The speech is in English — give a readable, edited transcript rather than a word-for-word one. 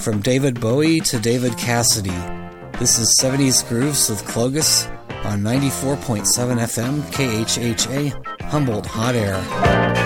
From David Bowie to David Cassidy, this is 70s Grooves with Clogus on 94.7 FM KHHA, Humboldt Hot Air.